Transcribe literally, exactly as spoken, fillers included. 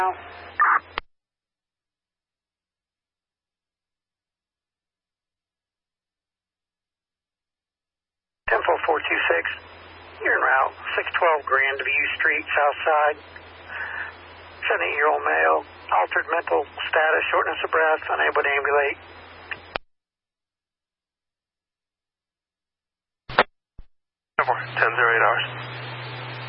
ten four four two six, you're en route, six twelve Grandview Street, South Side. seventy-eight-year-old male, altered mental status, shortness of breath, unable to ambulate. ten four, ten zero eight hours.